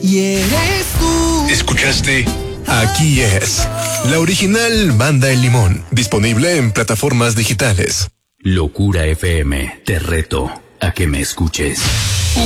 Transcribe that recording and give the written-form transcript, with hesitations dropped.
y eres tú. ¿Escuchaste? Aquí es la original Banda El Limón, disponible en plataformas digitales. Locura FM, te reto a que me escuches.